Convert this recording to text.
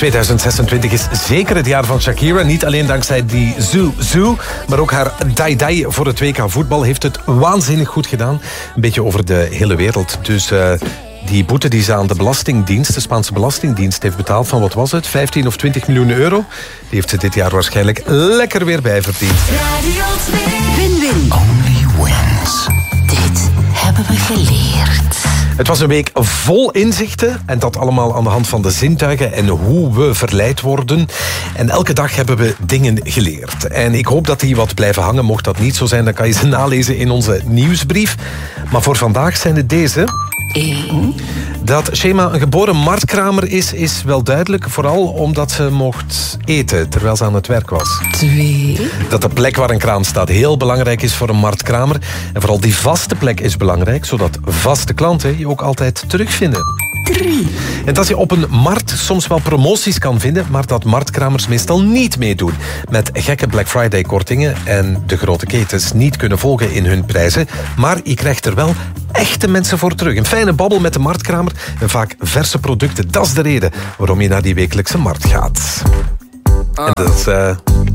2026 is zeker het jaar van Shakira. Niet alleen dankzij die Zoo, maar ook haar Dai voor het WK voetbal heeft het waanzinnig goed gedaan. Een beetje over de hele wereld. Dus die boete die ze aan de Spaanse Belastingdienst heeft betaald van, wat was het, 15 of 20 miljoen euro, die heeft ze dit jaar waarschijnlijk lekker weer bijverdiend. Radio 2. Win-win. Only wins. Dit hebben we geleerd. Het was een week vol inzichten en dat allemaal aan de hand van de zintuigen en hoe we verleid worden. En elke dag hebben we dingen geleerd. En ik hoop dat die wat blijven hangen. Mocht dat niet zo zijn, dan kan je ze nalezen in onze nieuwsbrief. Maar voor vandaag zijn het deze. 1. Dat Shema een geboren marktkramer is wel duidelijk. Vooral omdat ze mocht eten terwijl ze aan het werk was. 2. Dat de plek waar een kraam staat heel belangrijk is voor een marktkramer. En vooral die vaste plek is belangrijk, zodat vaste klanten je ook altijd terugvinden. 3. En dat je op een markt soms wel promoties kan vinden, maar dat marktkramers meestal niet meedoen. Met gekke Black Friday kortingen en de grote ketens niet kunnen volgen in hun prijzen. Maar je krijgt er wel echte mensen voor terug. Een fijne babbel met de marktkramer en vaak verse producten. Dat is de reden waarom je naar die wekelijkse markt gaat. En dat is